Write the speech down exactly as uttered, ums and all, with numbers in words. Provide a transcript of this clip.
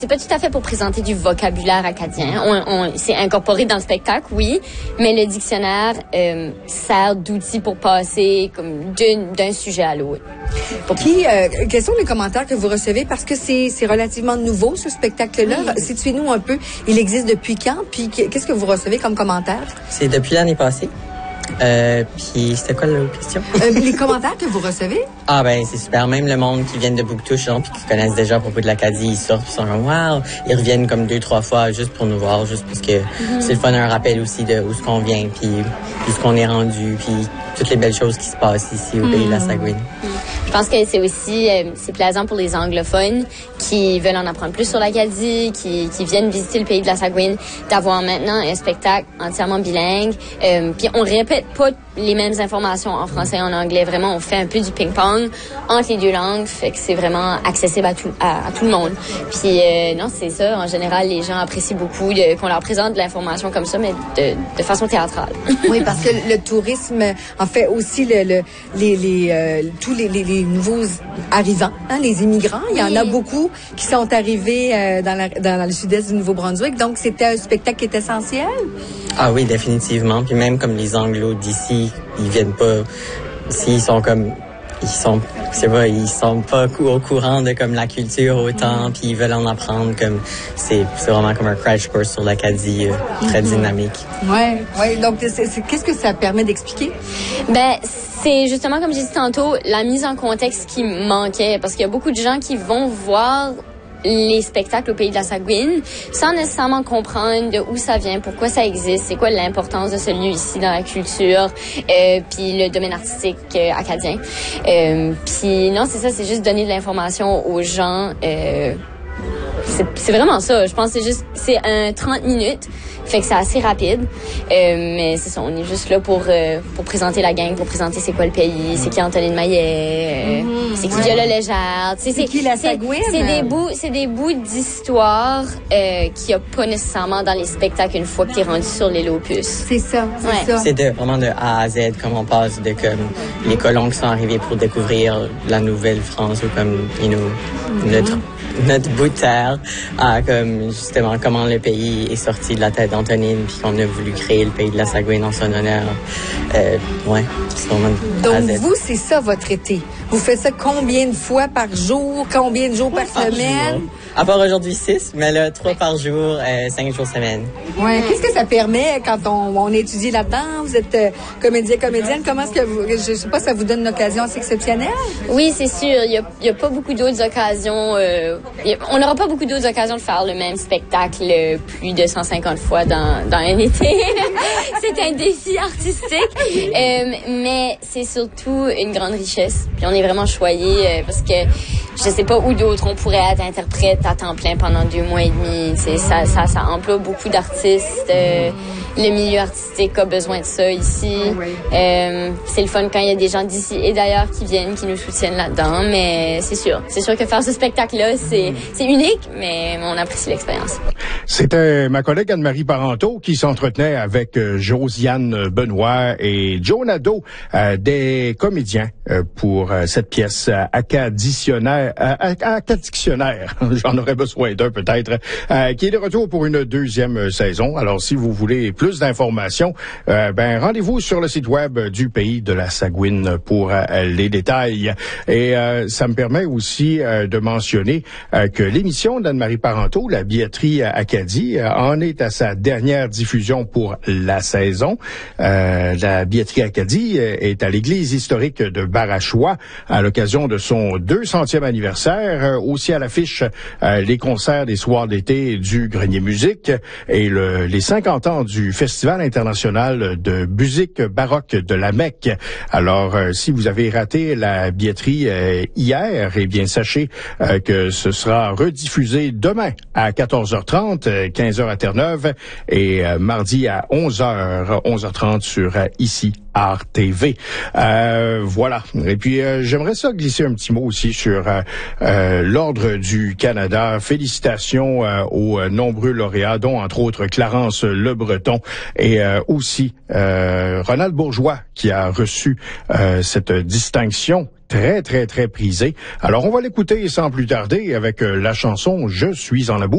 C'est pas tout à fait pour présenter du vocabulaire acadien. On, on c'est incorporé dans le spectacle, oui, mais le dictionnaire euh, sert d'outil pour passer comme d'un, d'un sujet à l'autre. Qui, euh, quels sont les commentaires que vous recevez? Parce que c'est, c'est relativement nouveau, ce spectacle-là. Oui. Situez-nous un peu. Il existe depuis quand? Puis qu'est-ce que vous recevez comme commentaires? C'est depuis l'année passée. Euh, puis c'était quoi la question? euh, les commentaires que vous recevez? Ah ben c'est super. Même le monde qui vient de Bouctouche, genre, puis qui connaissent déjà à propos de l'Acadie, ils sortent, ils sont comme wow. Ils reviennent comme deux, trois fois juste pour nous voir, juste parce que mm-hmm. c'est le fun, un rappel aussi de où ce qu'on vient, puis où ce qu'on est rendu, puis toutes les belles choses qui se passent ici au mm-hmm. pays de la Saguenay. Mm-hmm. Je pense que c'est aussi euh, c'est plaisant pour les anglophones qui veulent en apprendre plus sur l'Acadie, qui, qui viennent visiter le pays de la Saguenay, d'avoir maintenant un spectacle entièrement bilingue. Euh, puis on répète pas les mêmes informations en français et en anglais. Vraiment, on fait un peu du ping-pong entre les deux langues, fait que c'est vraiment accessible à tout, à, à tout le monde. Puis euh, non, c'est ça. En général, les gens apprécient beaucoup de, qu'on leur présente de l'information comme ça, mais de, de façon théâtrale. Oui, parce que le tourisme, en fait aussi le, le, les, les, euh, tous les, les, les nouveaux arrivants, hein, les immigrants. Il y oui. en a beaucoup qui sont arrivés euh, dans, la, dans le sud-est du Nouveau-Brunswick. Donc, c'était un spectacle qui est essentiel. Ah oui, définitivement. Puis même comme les Anglos d'ici, ils viennent pas ici, ils sont comme ils sont c'est vrai, ils sont pas au courant de comme la culture autant, mm-hmm. puis ils veulent en apprendre comme c'est c'est vraiment comme un crash course sur l'Acadie euh, très mm-hmm. dynamique. Ouais, ouais. Donc c'est, c'est, qu'est-ce que ça permet d'expliquer? Ben c'est justement comme j'ai dit tantôt la mise en contexte qui manquait parce qu'il y a beaucoup de gens qui vont voir les spectacles au pays de la Saguenay sans nécessairement comprendre de où ça vient, pourquoi ça existe, c'est quoi l'importance de ce lieu ici dans la culture, euh, puis le domaine artistique euh, acadien. Euh, puis non, c'est ça, c'est juste donner de l'information aux gens. Euh, c'est, c'est vraiment ça. Je pense que c'est juste, c'est un trente minutes. Fait que c'est assez rapide. Euh, mais c'est ça, on est juste là pour, euh, pour présenter la gang, pour présenter c'est quoi le pays, c'est qui Antonine Maillet, euh, mmh, c'est qui ouais. Viola Légère. C'est, c'est qui la Saguenay? C'est, c'est des bouts, c'est des bouts d'histoire euh, qu'il n'y a pas nécessairement dans les spectacles une fois que tu es rendu sur l'île aux Puces. C'est ça, c'est ouais. ça. C'est de, vraiment de A à Z, comme on passe de comme les colons qui sont arrivés pour découvrir la Nouvelle-France ou comme, you know, mmh. notre notre bout de terre à comme justement comment le pays est sorti de la tête d'Antonine puis qu'on a voulu créer le pays de la Saguenay en son honneur. Euh, ouais, c'est vraiment donc vous, c'est ça votre été. Vous faites ça combien de fois par jour, combien de jours par, par semaine? Jour. À part aujourd'hui six, mais là trois par jour, euh, cinq jours semaine. Ouais. Qu'est-ce que ça permet quand on, on étudie là-dedans? Vous êtes euh, comédien, comédienne. Comment est-ce que vous, je sais pas, ça vous donne une occasion assez exceptionnelle? Oui, c'est sûr. Il y a, il y a pas beaucoup d'autres occasions. Euh, a, on n'aura pas beaucoup d'autres occasions de faire le même spectacle euh, plus de cent cinquante fois dans, dans un été. C'est un défi artistique, euh, mais c'est surtout une grande richesse. Puis on est vraiment choyés euh, parce que je sais pas où d'autres on pourrait être interprète à temps plein pendant deux mois et demi. C'est, ça, ça, ça emploie beaucoup d'artistes. Euh, le milieu artistique a besoin de ça ici. Euh, c'est le fun quand il y a des gens d'ici et d'ailleurs qui viennent, qui nous soutiennent là-dedans. Mais c'est sûr, c'est sûr que faire ce spectacle-là, c'est, c'est unique, mais on apprécie l'expérience. C'était ma collègue Anne-Marie Parenteau qui s'entretenait avec euh, Josiane Benoît et Joe Nadeau, euh, des comédiens euh, pour euh, cette pièce euh, acaditionnaire, euh, acadictionnaire, j'en aurais besoin d'un peut-être, euh, qui est de retour pour une deuxième saison. Alors si vous voulez plus d'informations, euh, ben rendez-vous sur le site web du pays de la Saguenay pour euh, les détails. Et euh, ça me permet aussi euh, de mentionner euh, que l'émission d'Anne-Marie Parenteau, la billetterie Acadie, euh, en est à sa dernière diffusion pour la saison. Euh, la billetterie Acadie est à l'église historique de Barachois à l'occasion de son deux centième anniversaire. Euh, aussi à l'affiche euh, les concerts des soirs d'été du Grenier Musique et le, les cinquante ans du Festival international de musique baroque de la Mecque. Alors, euh, si vous avez raté la billetterie euh, hier, eh bien, sachez euh, que ce sera rediffusé demain à quatorze heures trente, quinze heures à Terre-Neuve et euh, mardi à onze heures, onze heures trente sur euh, Ici Art T V. Euh, voilà. Et puis, euh, j'aimerais ça glisser un petit mot aussi sur euh, euh, l'Ordre du Canada. Félicitations euh, aux euh, nombreux lauréats, dont entre autres Clarence Le Breton et euh, aussi euh, Ronald Bourgeois qui a reçu euh, cette distinction très, très, très prisée. Alors, on va l'écouter sans plus tarder avec euh, la chanson « Je suis en la boue ».